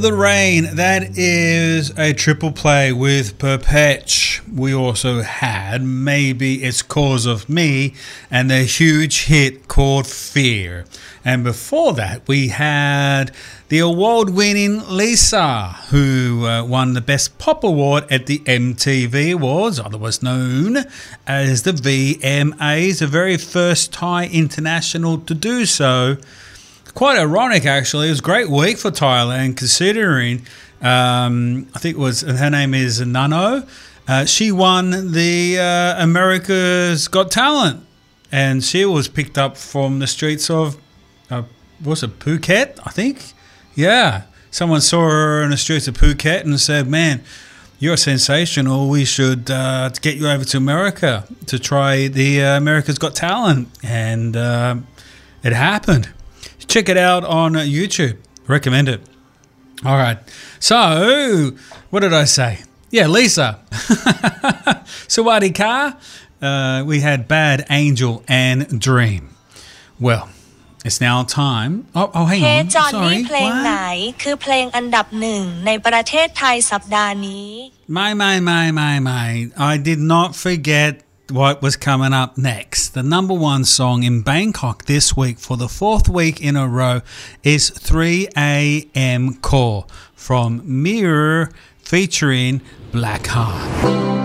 The Rain, that is a triple play with Perpetch. We also had Maybe It's Cause of Me and the huge hit called Fear. And before that, we had the award-winning Lisa, who won the Best Pop Award at the MTV Awards, otherwise known as the VMAs, the very first Thai international to do so. Quite ironic, actually. It was a great week for Thailand, considering I think it was her name is Nano. She won the America's Got Talent, and she was picked up from the streets of was it Phuket? I think, yeah. Someone saw her in the streets of Phuket and said, "Man, you're sensational. We should get you over to America to try the America's Got Talent," and it happened. Check it out on YouTube. Recommend it. All right. So, what did I say? Yeah, Lisa. Sawadee-ka. We had Bad Angel and Dream. Well, it's now time. Oh, hang on. Sorry. เพลงไหนคือเพลงอันดับหนึ่งในประเทศไทยสัปดาห์นี้ My. I did not forget what was coming up next. The number one song in Bangkok this week for the fourth week in a row is 3 a.m. Call from Mirror featuring Black Heart.